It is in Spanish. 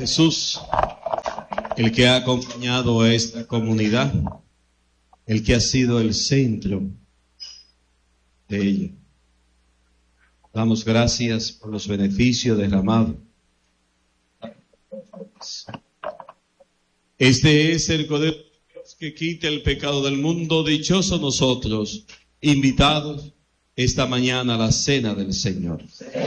Jesús, el que ha acompañado a esta comunidad, el que ha sido el centro de ella. Damos gracias por los beneficios derramados. Este es el Cordero de Dios que quita el pecado del mundo. Dichosos nosotros, invitados esta mañana a la cena del Señor.